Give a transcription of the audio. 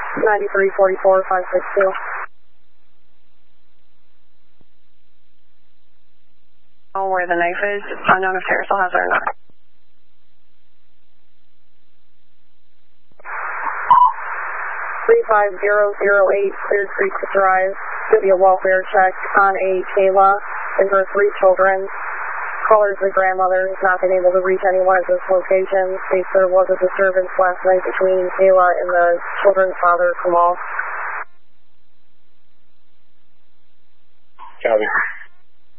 9344-562. Oh, where the knife is, unknown if Tara still has it or not. Cleared Creek Drive. Should be a welfare check on a Kayla and her 3 children. Caller's the grandmother has not been able to reach anyone at this location. States there was a disturbance last night between Kayla and the children's father, Kamal. Copy.